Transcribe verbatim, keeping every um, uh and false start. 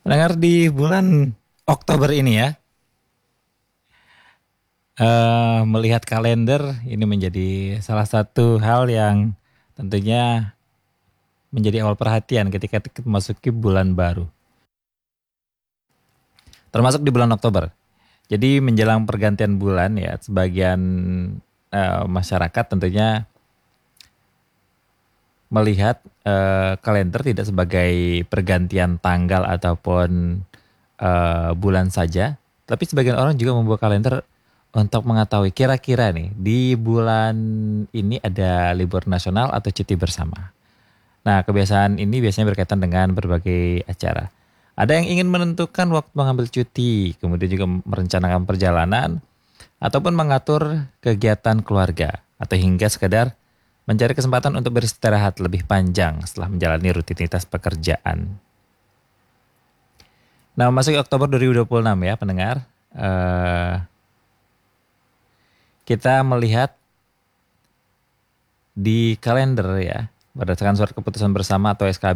Pendengar di bulan Oktober ini ya, eh, melihat kalender ini menjadi salah satu hal yang tentunya menjadi awal perhatian ketika kita memasuki bulan baru, termasuk di bulan Oktober. Jadi menjelang pergantian bulan ya, sebagian eh, masyarakat tentunya melihat eh, kalender tidak sebagai pergantian tanggal ataupun eh, bulan saja, tapi sebagian orang juga membuat kalender untuk mengetahui kira-kira nih di bulan ini ada libur nasional atau cuti bersama. Nah, kebiasaan ini biasanya berkaitan dengan berbagai acara. Ada yang ingin menentukan waktu mengambil cuti, kemudian juga merencanakan perjalanan ataupun mengatur kegiatan keluarga atau hingga sekedar mencari kesempatan untuk beristirahat lebih panjang setelah menjalani rutinitas pekerjaan. Nah, masuk Oktober dua ribu dua puluh enam ya pendengar. Eh, kita melihat di kalender ya, berdasarkan surat keputusan bersama atau S K B